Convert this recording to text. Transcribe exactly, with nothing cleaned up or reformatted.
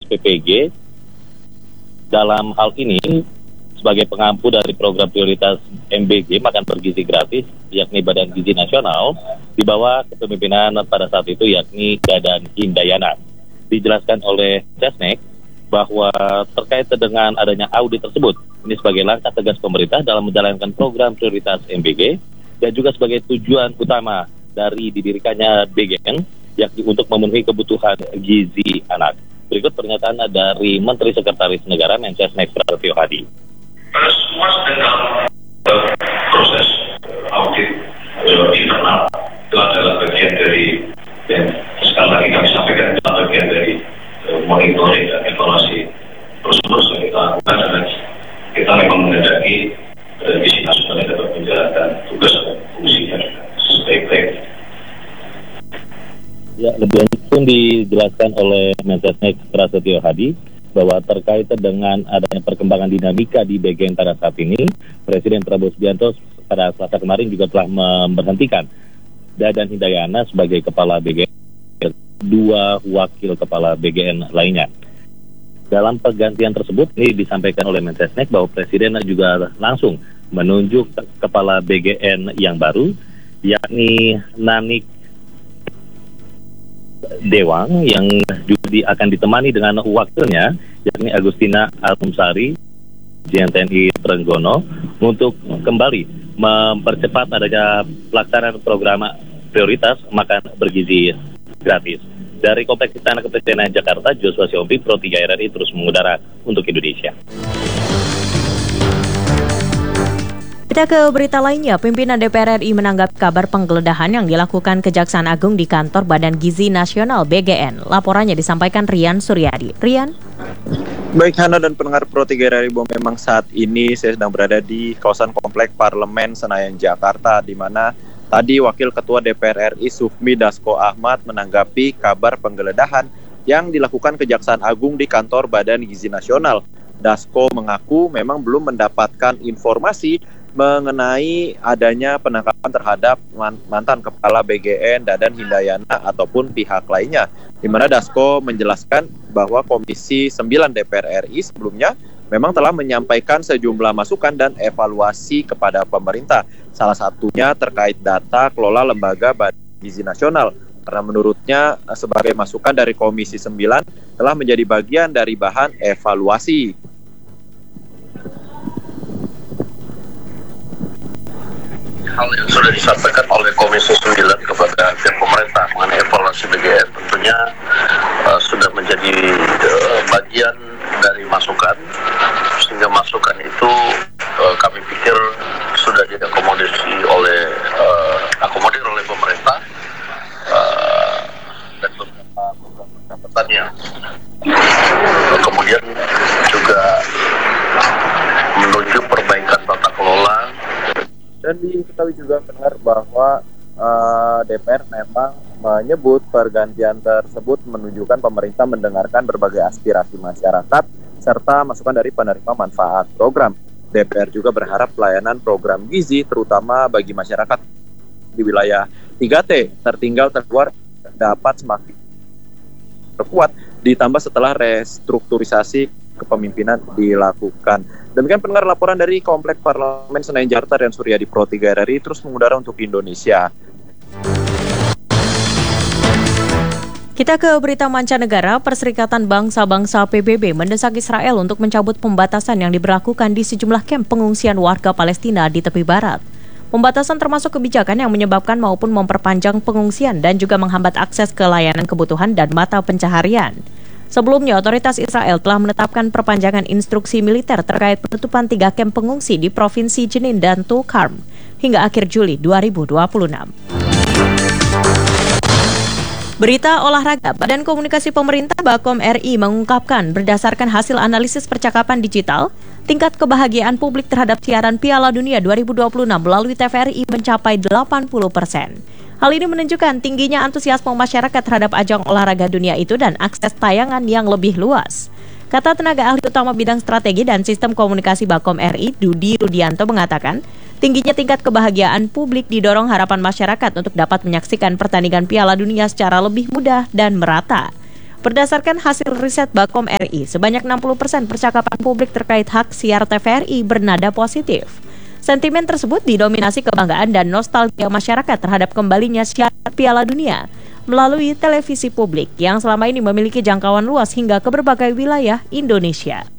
P P G dalam hal ini sebagai pengampu dari program prioritas M B G makan bergizi gratis, yakni Badan Gizi Nasional, di bawah kepemimpinan pada saat itu yakni Dadan Hindayana. Dijelaskan oleh Sesnek bahwa terkait dengan adanya audit tersebut, ini sebagai langkah tegas pemerintah dalam menjalankan program prioritas M B G dan juga sebagai tujuan utama dari didirikannya B G N, yakni untuk memenuhi kebutuhan gizi anak. Berikut pernyataan dari Menteri Sekretaris Negara Mensesnek Prasetyo Hadi. Pada semua sedang dalam proses audit uh, internal, itu adalah bagian dari, dan sekali lagi kami sampaikan, itu adalah bagian dari uh, monitoring dan evaluasi terus-menerus yang kita lakukan, dan kita memang menghendaki uh, gizi nasional dapat menjalankan tugas dan fungsinya sebaik-baiknya. Ya, lebih lanjut pun dijelaskan oleh Mensesnek Prasetyo Hadi bahwa terkait dengan adanya perkembangan dinamika di B G N pada saat ini, Presiden Prabowo Subianto pada Selasa kemarin juga telah memberhentikan Dadan Hindayana sebagai Kepala B G N, dua wakil Kepala B G N lainnya. Dalam pergantian tersebut, ini disampaikan oleh Mensesnek bahwa Presiden juga langsung menunjuk Kepala B G N yang baru, yakni Nanik Dewang, yang juga di, akan ditemani dengan wakilnya yakni Agustina Alumsari J N T N I Trenggono untuk kembali mempercepat adanya pelaksanaan program prioritas makan bergizi gratis. Dari Kompleks Istana Kepresidenan Jakarta, Joshua Siompi, Pro tiga R R I terus mengudara untuk Indonesia. Kita ke berita lainnya, pimpinan D P R R I menanggapi kabar penggeledahan yang dilakukan Kejaksaan Agung di kantor Badan Gizi Nasional B G N. Laporannya disampaikan Rian Suryadi. Rian? Baik, Hana dan pendengar Pro tiga R R I, bahwa memang saat ini saya sedang berada di kawasan Komplek Parlemen Senayan, Jakarta, di mana tadi Wakil Ketua D P R R I Sufmi Dasko Ahmad menanggapi kabar penggeledahan yang dilakukan Kejaksaan Agung di kantor Badan Gizi Nasional. Dasko mengaku memang belum mendapatkan informasi mengenai adanya penangkapan terhadap mantan Kepala B G N Dadan Hindayana ataupun pihak lainnya, di mana Dasko menjelaskan bahwa Komisi sembilan D P R R I sebelumnya memang telah menyampaikan sejumlah masukan dan evaluasi kepada pemerintah, salah satunya terkait data kelola lembaga Badan Gizi Nasional, karena menurutnya sebagai masukan dari Komisi sembilan telah menjadi bagian dari bahan evaluasi. Hal yang sudah disampaikan oleh Komisi sembilan kepada pihak pemerintah mengenai evaluasi B G N tentunya uh, sudah menjadi uh, bagian dari masukan, sehingga masukan itu uh, kami pikir sudah diakomodasi oleh uh, akomodir oleh pemerintah uh, dan beberapa program pendapatannya. Uh, kemudian juga menuju perbaikan tata kelola. Dan diketahui juga benar bahwa uh, D P R memang menyebut pergantian tersebut menunjukkan pemerintah mendengarkan berbagai aspirasi masyarakat serta masukan dari penerima manfaat program. D P R juga berharap pelayanan program gizi terutama bagi masyarakat di wilayah tiga T tertinggal terluar dapat semakin terkuat ditambah setelah restrukturisasi kepemimpinan dilakukan. Demikian pendengar laporan dari Komplek Parlemen Senayan Jakarta dan Surya di Pro tiga R R I terus mengudara untuk Indonesia. Kita ke berita mancanegara. Perserikatan Bangsa-Bangsa P B B mendesak Israel untuk mencabut pembatasan yang diberlakukan di sejumlah kamp pengungsian warga Palestina di tepi barat. Pembatasan termasuk kebijakan yang menyebabkan maupun memperpanjang pengungsian dan juga menghambat akses ke layanan kebutuhan dan mata pencaharian. Sebelumnya, otoritas Israel telah menetapkan perpanjangan instruksi militer terkait penutupan tiga kamp pengungsi di Provinsi Jenin dan Tulkarm hingga akhir Juli dua ribu dua puluh enam. Berita olahraga, Badan Komunikasi Pemerintah Bakom R I mengungkapkan berdasarkan hasil analisis percakapan digital, tingkat kebahagiaan publik terhadap siaran Piala Dunia dua ribu dua puluh enam melalui T V R I mencapai delapan puluh persen. Hal ini menunjukkan tingginya antusiasme masyarakat terhadap ajang olahraga dunia itu dan akses tayangan yang lebih luas. Kata tenaga ahli utama bidang strategi dan sistem komunikasi Bakom R I, Dudi Rudianto mengatakan, tingginya tingkat kebahagiaan publik didorong harapan masyarakat untuk dapat menyaksikan pertandingan Piala Dunia secara lebih mudah dan merata. Berdasarkan hasil riset Bakom R I, sebanyak enam puluh persen percakapan publik terkait hak siar T V R I bernada positif. Sentimen tersebut didominasi kebanggaan dan nostalgia masyarakat terhadap kembalinya siaran Piala Dunia melalui televisi publik yang selama ini memiliki jangkauan luas hingga ke berbagai wilayah Indonesia.